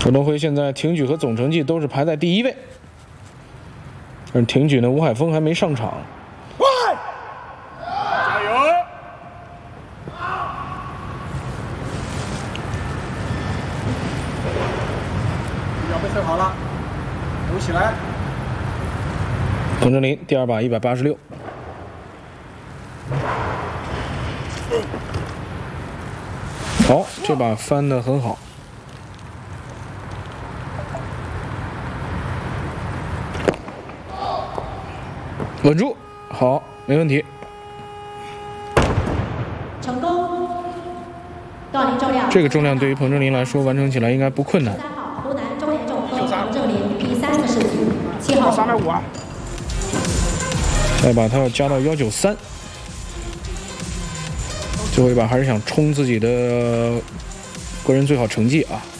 股东会现在挺举和总成绩都是排在第1位，而挺举呢，吴海峰还没上场。 加油！脚被推好了，扶起来。 彭正林第2把186。好，这把翻得很好。稳住，好，没问题。 成功。杠铃重量。 这个重量对于彭正林来说完成起来应该不困难。 3号湖南中联重工彭正林第3次世足，7号 350啊。 再把它要加到193。最后一把还是想冲自己的个人最好成绩啊。